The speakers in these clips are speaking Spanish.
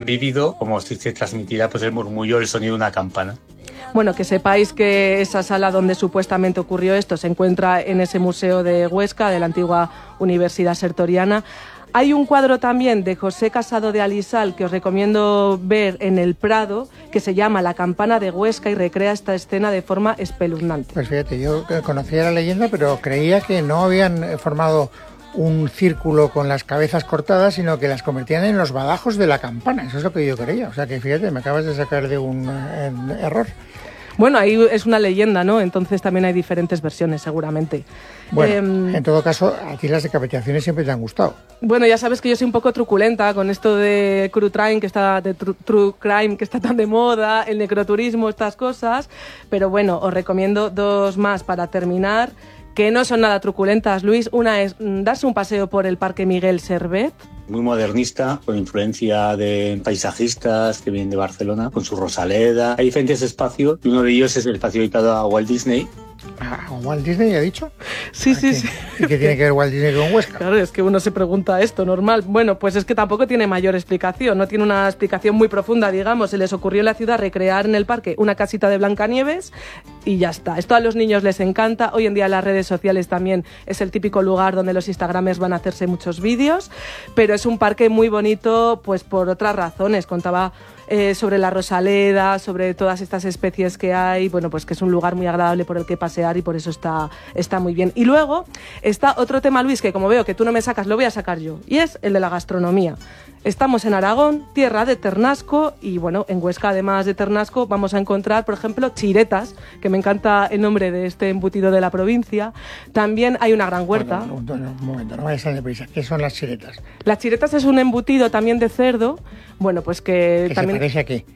vivido, como si se transmitiera pues el murmullo, el sonido de una campana. Bueno, que sepáis que esa sala donde supuestamente ocurrió esto se encuentra en ese museo de Huesca, de la antigua Universidad Sertoriana. Hay un cuadro también de José Casado de Alisal que os recomiendo ver en el Prado, que se llama La campana de Huesca y recrea esta escena de forma espeluznante. Pues fíjate, yo conocía la leyenda, pero creía que no habían formado un círculo con las cabezas cortadas, sino que las convertían en los badajos de la campana. Eso es lo que yo creía. O sea que fíjate, me acabas de sacar de un error. Bueno, ahí es una leyenda, ¿no? Entonces también hay diferentes versiones, seguramente. Bueno, en todo caso, a ti las decapitaciones siempre te han gustado. Bueno, ya sabes que yo soy un poco truculenta con esto de True Crime, True Crime, que está tan de moda, el necroturismo, estas cosas. Pero bueno, os recomiendo dos más para terminar, que no son nada truculentas, Luis. Una es darse un paseo por el Parque Miguel Servet. Muy modernista, con influencia de paisajistas que vienen de Barcelona, con su Rosaleda. Hay diferentes espacios, y uno de ellos es el espacio dedicado a Walt Disney. ¿A Walt Disney ha dicho? Sí. ¿Y qué tiene que ver Walt Disney con Huesca? Claro, es que uno se pregunta esto, normal. Bueno, pues es que tampoco tiene mayor explicación, no tiene una explicación muy profunda, digamos. Se les ocurrió en la ciudad recrear en el parque una casita de Blancanieves y ya está. Esto a los niños les encanta. Hoy en día las redes sociales también es el típico lugar donde los instagramers van a hacerse muchos vídeos, pero es un parque muy bonito pues por otras razones. Contaba sobre la Rosaleda, sobre todas estas especies que hay, bueno, pues que es un lugar muy agradable por el que pasear y por eso está muy bien. Y luego está otro tema, Luis, que como veo que tú no me sacas, lo voy a sacar yo, y es el de la gastronomía. Estamos en Aragón, tierra de Ternasco, y bueno, en Huesca, además de Ternasco, vamos a encontrar, por ejemplo, chiretas, que me encanta el nombre de este embutido de la provincia. También hay una gran huerta. Un momento, no vayas a deprisa. ¿Qué son las chiretas? Las chiretas es un embutido también de cerdo, bueno, pues que también... ¿Se parece a qué?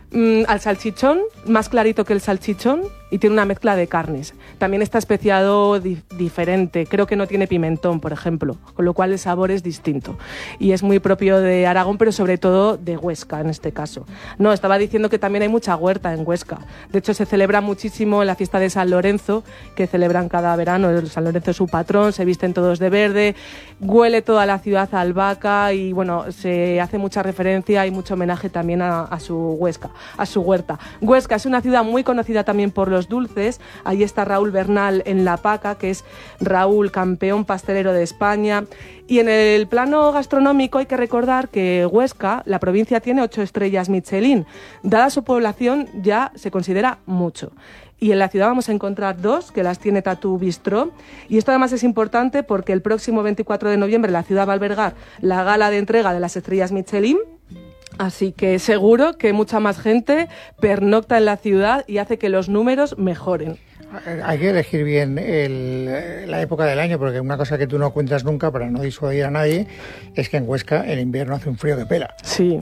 Al salchichón, más clarito que el salchichón, y tiene una mezcla de carnes. También está especiado diferente, creo que no tiene pimentón, por ejemplo, con lo cual el sabor es distinto. Y es muy propio de Aragón, pero sobre todo de Huesca en este caso. No, estaba diciendo que también hay mucha huerta en Huesca. De hecho, se celebra muchísimo la fiesta de San Lorenzo, que celebran cada verano. San Lorenzo es su patrón, se visten todos de verde, huele toda la ciudad a albahaca y bueno, se hace mucha referencia y mucho homenaje también a su Huesca, a su huerta. Huesca es una ciudad muy conocida también por los dulces. Ahí está Raúl Bernal en La Paca, que es Raúl, campeón pastelero de España. Y en el plano gastronómico hay que recordar que Huesca, la provincia, tiene 8 estrellas Michelin. Dada su población ya se considera mucho. Y en la ciudad vamos a encontrar 2, que las tiene Tatú Bistró. Y esto además es importante porque el próximo 24 de noviembre la ciudad va a albergar la gala de entrega de las estrellas Michelin. Así que seguro que mucha más gente pernocta en la ciudad y hace que los números mejoren. Hay que elegir bien la época del año, porque una cosa que tú no cuentas nunca para no disuadir a nadie es que en Huesca el invierno hace un frío que pela. Sí.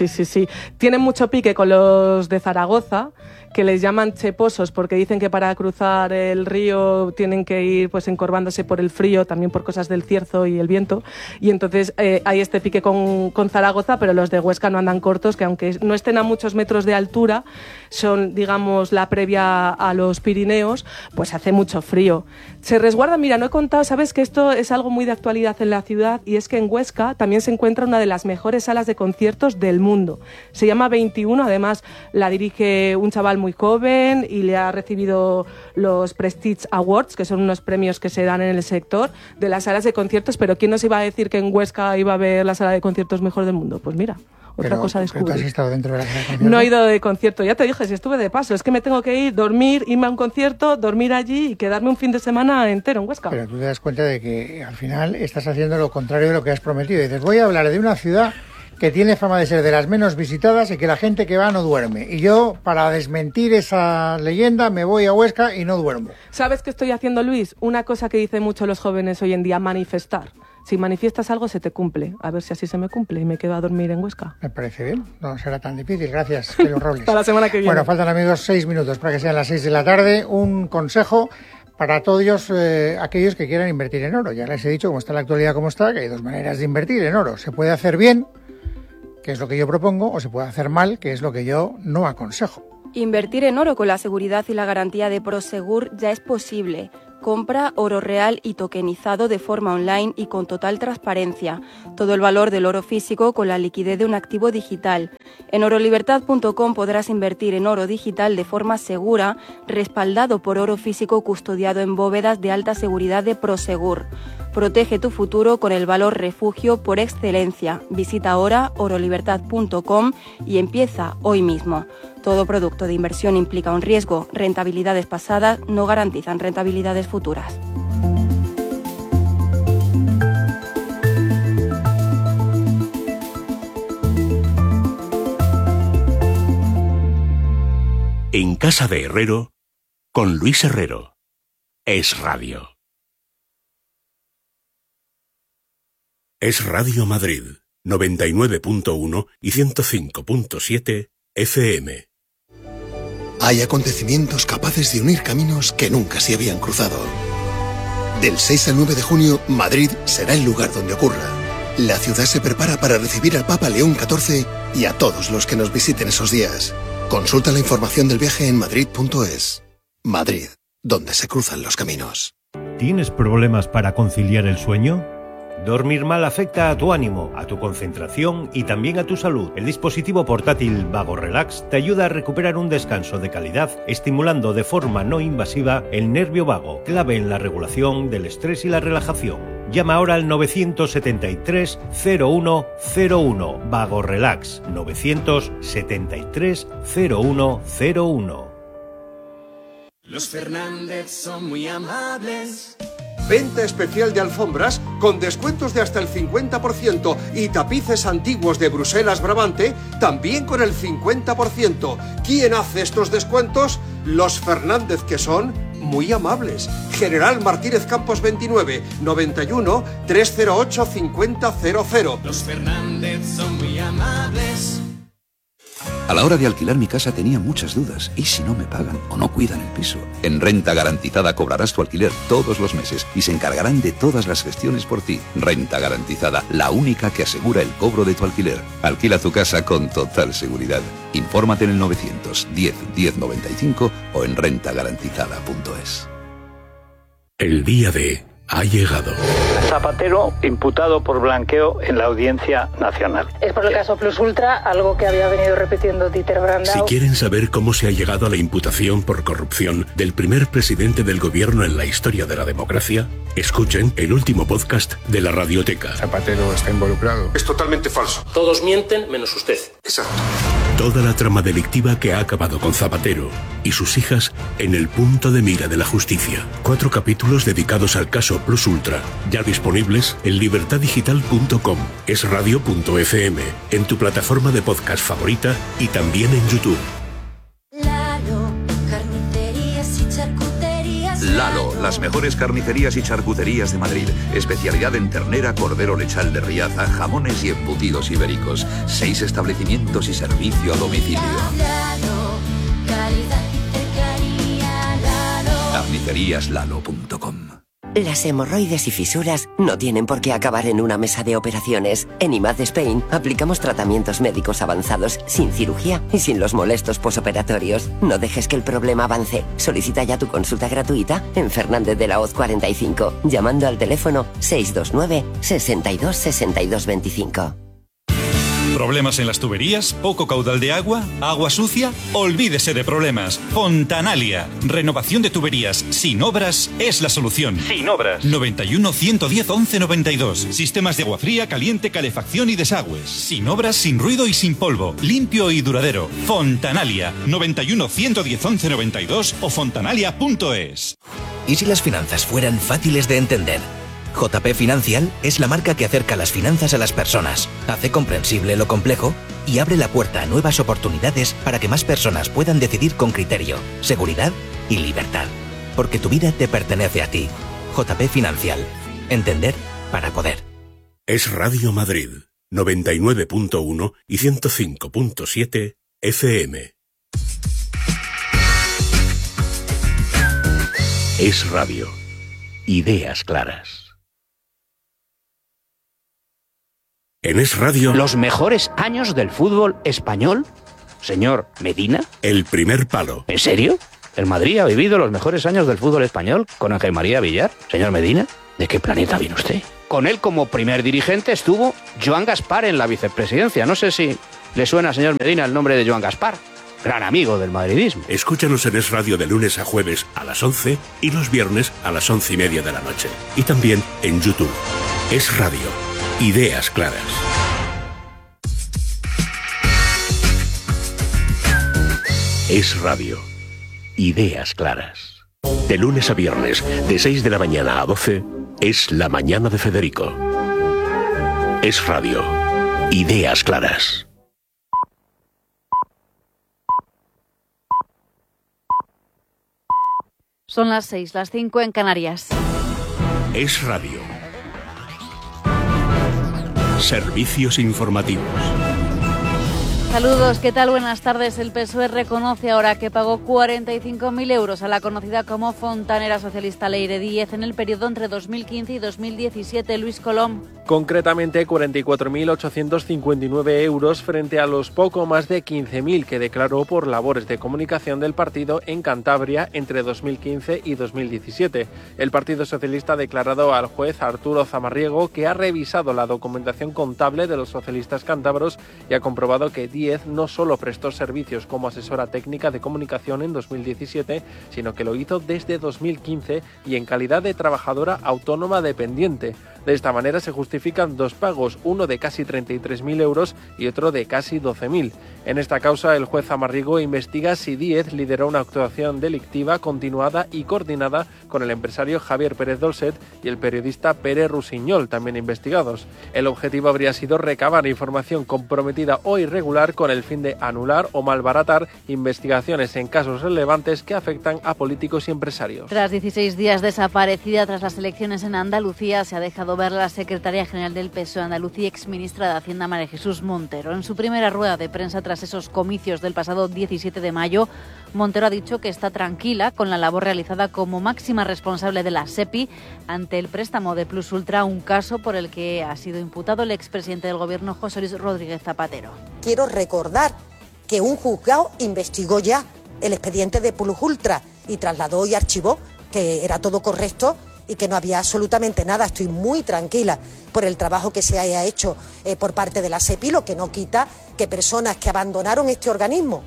Tienen mucho pique con los de Zaragoza, que les llaman cheposos porque dicen que para cruzar el río tienen que ir pues encorvándose por el frío, también por cosas del cierzo y el viento, y entonces hay este pique con Zaragoza, pero los de Huesca no andan cortos, que aunque no estén a muchos metros de altura, son, digamos, la previa a los Pirineos, pues hace mucho frío. Se resguarda, mira, no he contado, sabes que esto es algo muy de actualidad en la ciudad, y es que en Huesca también se encuentra una de las mejores salas de conciertos del mundo. Se llama 21, además la dirige un chaval muy joven y le ha recibido los Prestige Awards, que son unos premios que se dan en el sector de las salas de conciertos, pero ¿quién nos iba a decir que en Huesca iba a haber la sala de conciertos mejor del mundo? Pues mira, otra cosa descubrí. ¿Pero tú has estado dentro de la sala de conciertos? No he ido de concierto, ya te dije, si estuve de paso, es que me tengo que ir, dormir, irme a un concierto, dormir allí y quedarme un fin de semana entero en Huesca. Pero tú te das cuenta de que al final estás haciendo lo contrario de lo que has prometido. Dices, voy a hablar de una ciudad que tiene fama de ser de las menos visitadas y que la gente que va no duerme. Y yo, para desmentir esa leyenda, me voy a Huesca y no duermo. ¿Sabes qué estoy haciendo, Luis? Una cosa que dicen mucho los jóvenes hoy en día, manifestar. Si manifiestas algo, se te cumple. A ver si así se me cumple y me quedo a dormir en Huesca. Me parece bien, no será tan difícil. Gracias, Pedro Robles. Hasta la semana que viene. Bueno, faltan, amigos, 6 minutos para que sean las 6 de la tarde. Un consejo para todos aquellos que quieran invertir en oro. Ya les he dicho cómo está la actualidad, cómo está, que hay 2 maneras de invertir en oro. Se puede hacer bien, que es lo que yo propongo, o se puede hacer mal, que es lo que yo no aconsejo. Invertir en oro con la seguridad y la garantía de Prosegur ya es posible. Compra oro real y tokenizado de forma online y con total transparencia. Todo el valor del oro físico con la liquidez de un activo digital. En orolibertad.com podrás invertir en oro digital de forma segura, respaldado por oro físico custodiado en bóvedas de alta seguridad de Prosegur. Protege tu futuro con el valor refugio por excelencia. Visita ahora orolibertad.com y empieza hoy mismo. Todo producto de inversión implica un riesgo. Rentabilidades pasadas no garantizan rentabilidades futuras. En Casa de Herrero, con Luis Herrero. Es Radio. Es Radio Madrid, 99.1 y 105.7 FM. Hay acontecimientos capaces de unir caminos que nunca se habían cruzado. Del 6 al 9 de junio, Madrid será el lugar donde ocurra. La ciudad se prepara para recibir al Papa León XIV y a todos los que nos visiten esos días. Consulta la información del viaje en madrid.es. Madrid, donde se cruzan los caminos. ¿Tienes problemas para conciliar el sueño? Dormir mal afecta a tu ánimo, a tu concentración y también a tu salud. El dispositivo portátil Vago Relax te ayuda a recuperar un descanso de calidad, estimulando de forma no invasiva el nervio vago, clave en la regulación del estrés y la relajación. Llama ahora al 973 0101 Vago Relax 973 0101. Los Fernández son muy amables. Venta especial de alfombras con descuentos de hasta el 50% y tapices antiguos de Bruselas Brabante también con el 50%. ¿Quién hace estos descuentos? Los Fernández, que son muy amables. General Martínez Campos 29, 91 308 5000. Los Fernández son muy amables. A la hora de alquilar mi casa tenía muchas dudas. ¿Y si no me pagan o no cuidan el piso? En Renta Garantizada cobrarás tu alquiler todos los meses y se encargarán de todas las gestiones por ti. Renta Garantizada, la única que asegura el cobro de tu alquiler. Alquila tu casa con total seguridad. Infórmate en el 910 1095 o en rentagarantizada.es. El día D ha llegado. Zapatero imputado por blanqueo en la Audiencia Nacional. Es por el caso Plus Ultra, algo que había venido repitiendo Dieter Brandau. Si quieren saber cómo se ha llegado a la imputación por corrupción del primer presidente del gobierno en la historia de la democracia, escuchen el último podcast de la Radioteca. Zapatero está involucrado. Es totalmente falso. Todos mienten menos usted. Exacto. Toda la trama delictiva que ha acabado con Zapatero y sus hijas en el punto de mira de la justicia. 4 capítulos dedicados al caso Plus Ultra, ya disponibles en libertaddigital.com, esradio.fm, en tu plataforma de podcast favorita y también en YouTube. Lalo, las mejores carnicerías y charcuterías de Madrid. Especialidad en ternera, cordero lechal de Riaza, jamones y embutidos ibéricos. 6 establecimientos y servicio a domicilio. Carniceríaslalo.com. Las hemorroides y fisuras no tienen por qué acabar en una mesa de operaciones. En IMAD Spain aplicamos tratamientos médicos avanzados, sin cirugía y sin los molestos posoperatorios. No dejes que el problema avance. Solicita ya tu consulta gratuita en Fernández de la Hoz 45, llamando al teléfono 629 62 62 25. ¿Problemas en las tuberías? ¿Poco caudal de agua? ¿Agua sucia? Olvídese de problemas. Fontanalia. Renovación de tuberías sin obras es la solución. Sin obras. 91 110 11 92. Sistemas de agua fría, caliente, calefacción y desagües. Sin obras, sin ruido y sin polvo. Limpio y duradero. Fontanalia. 91 110 11 92 o fontanalia.es. ¿Y si las finanzas fueran fáciles de entender? JP Financial es la marca que acerca las finanzas a las personas, hace comprensible lo complejo y abre la puerta a nuevas oportunidades para que más personas puedan decidir con criterio, seguridad y libertad. Porque tu vida te pertenece a ti. JP Financial. Entender para poder. Es Radio Madrid, 99.1 y 105.7 FM. Es Radio. Ideas claras. En Es Radio... ¿Los mejores años del fútbol español? Señor Medina. El primer palo. ¿En serio? ¿El Madrid ha vivido los mejores años del fútbol español con Ángel María Villar? Señor Medina, ¿de qué planeta viene usted? Con él como primer dirigente estuvo Joan Gaspar en la vicepresidencia. No sé si le suena, señor Medina, el nombre de Joan Gaspar. Gran amigo del madridismo. Escúchanos en Es Radio de lunes a jueves a las 11 y los viernes a las 11:30 de la noche. Y también en YouTube. Es Radio. Ideas claras. Es Radio. Ideas claras. De lunes a viernes, de 6 de la mañana a 12, es La Mañana de Federico. Es Radio. Ideas claras. Son las 6, las 5 en Canarias. Es Radio. Servicios informativos. Saludos, ¿qué tal? Buenas tardes. El PSOE reconoce ahora que pagó 45.000 euros a la conocida como fontanera socialista Leire Díez en el periodo entre 2015 y 2017. Luis Colom. Concretamente 44.859 euros frente a los poco más de 15.000 que declaró por labores de comunicación del partido en Cantabria entre 2015 y 2017. El Partido Socialista ha declarado al juez Arturo Zamarriego que ha revisado la documentación contable de los socialistas cántabros y ha comprobado que Díez no solo prestó servicios como asesora técnica de comunicación en 2017, sino que lo hizo desde 2015 y en calidad de trabajadora autónoma dependiente. De esta manera se justifican dos pagos, uno de casi 33.000 euros y otro de casi 12.000. En esta causa, el juez Zamarriego investiga si Díez lideró una actuación delictiva continuada y coordinada con el empresario Javier Pérez Dolcet y el periodista Pere Rusiñol, también investigados. El objetivo habría sido recabar información comprometida o irregular con el fin de anular o malbaratar investigaciones en casos relevantes que afectan a políticos y empresarios. Tras 16 días desaparecida tras las elecciones en Andalucía, se ha dejado ver la secretaria general del PSOE Andalucía y exministra de Hacienda María Jesús Montero. En su primera rueda de prensa tras esos comicios del pasado 17 de mayo, Montero ha dicho que está tranquila con la labor realizada como máxima responsable de la SEPI ante el préstamo de Plus Ultra, un caso por el que ha sido imputado el expresidente del Gobierno, José Luis Rodríguez Zapatero. Quiero recordar que un juzgado investigó ya el expediente de Plus Ultra y trasladó y archivó que era todo correcto y que no había absolutamente nada. Estoy muy tranquila por el trabajo que se haya hecho por parte de la SEPI, lo que no quita que personas que abandonaron este organismo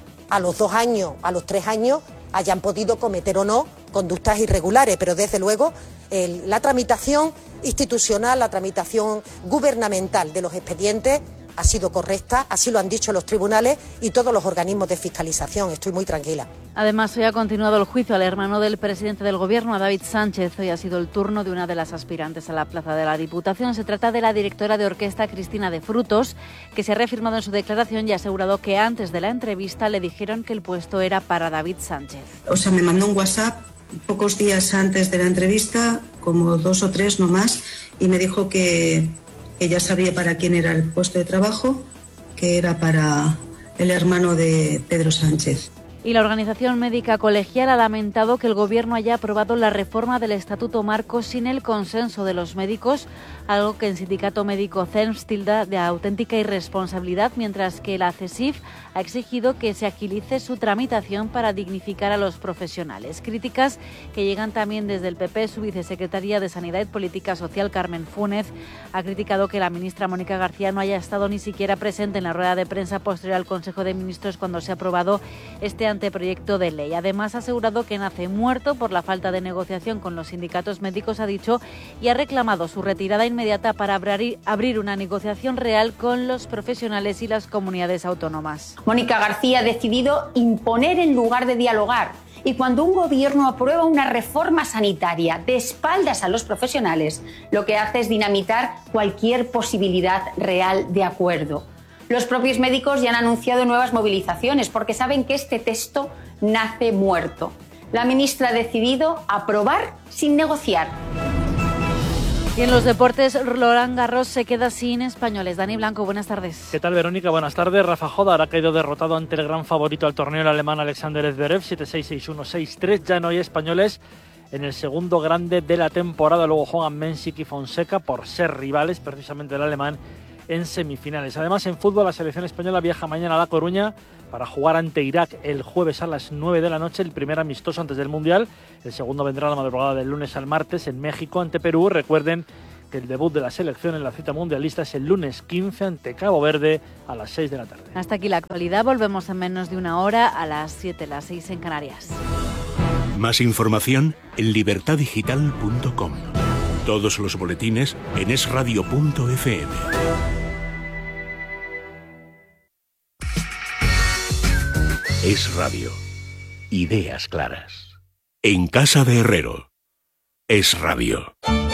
a los 2 años, a los 3 años, hayan podido cometer o no conductas irregulares, pero desde luego la tramitación institucional, la tramitación gubernamental de los expedientes ha sido correcta, así lo han dicho los tribunales y todos los organismos de fiscalización. Estoy muy tranquila. Además, hoy ha continuado el juicio al hermano del presidente del Gobierno, a David Sánchez. Hoy ha sido el turno de una de las aspirantes a la plaza de la Diputación. Se trata de la directora de orquesta Cristina de Frutos, que se ha reafirmado en su declaración y ha asegurado que antes de la entrevista le dijeron que el puesto era para David Sánchez. O sea, me mandó un WhatsApp pocos días antes de la entrevista, como 2 o 3 no más, y me dijo que ya sabía para quién era el puesto de trabajo, que era para el hermano de Pedro Sánchez. Y la Organización Médica Colegial ha lamentado que el Gobierno haya aprobado la reforma del Estatuto Marco sin el consenso de los médicos, algo que el sindicato médico CERMS tilda de auténtica irresponsabilidad, mientras que la CESIF ha exigido que se agilice su tramitación para dignificar a los profesionales. Críticas que llegan también desde el PP. Su vicesecretaria de Sanidad y Política Social, Carmen Fúnez, ha criticado que la ministra Mónica García no haya estado ni siquiera presente en la rueda de prensa posterior al Consejo de Ministros cuando se ha aprobado este anteproyecto de ley. Además, ha asegurado que nace muerto por la falta de negociación con los sindicatos médicos, ha dicho, y ha reclamado su retirada inmediata para abrir una negociación real con los profesionales y las comunidades autónomas. Mónica García ha decidido imponer en lugar de dialogar. Y cuando un gobierno aprueba una reforma sanitaria de espaldas a los profesionales, lo que hace es dinamitar cualquier posibilidad real de acuerdo. Los propios médicos ya han anunciado nuevas movilizaciones porque saben que este texto nace muerto. La ministra ha decidido aprobar sin negociar. Y en los deportes, Roland Garros se queda sin españoles. Dani Blanco, buenas tardes. ¿Qué tal, Verónica? Buenas tardes. Rafa Jodar ha caído derrotado ante el gran favorito al torneo, el alemán Alexander Zverev, 7-6, 6-1, 6-3. Ya no hay españoles en el segundo grande de la temporada. Luego juegan Mensik y Fonseca por ser rivales, precisamente el alemán, en semifinales. Además, en fútbol, la selección española viaja mañana a La Coruña para jugar ante Irak el jueves a las 9 de la noche, el primer amistoso antes del Mundial. El segundo vendrá la madrugada del lunes al martes en México ante Perú. Recuerden que el debut de la selección en la cita mundialista es el lunes 15 ante Cabo Verde a las 6 de la tarde. Hasta aquí la actualidad. Volvemos en menos de una hora a las 7, las 6 en Canarias. Más información en libertadigital.com. Todos los boletines en esradio.fm. Es Radio. Ideas claras. En casa de Herrero. Es Radio.